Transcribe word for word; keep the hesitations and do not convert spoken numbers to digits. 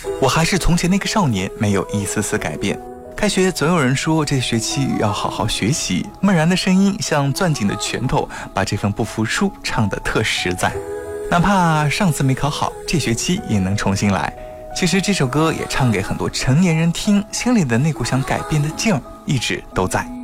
我还是从前那个少年，没有一丝丝改变。开学总有人说这学期要好好学习，闷然的声音像攥紧的拳头，把这份不服输唱得特实在。哪怕上次没考好，这学期也能重新来。其实这首歌也唱给很多成年人听，心里的那股想改变的劲儿一直都在。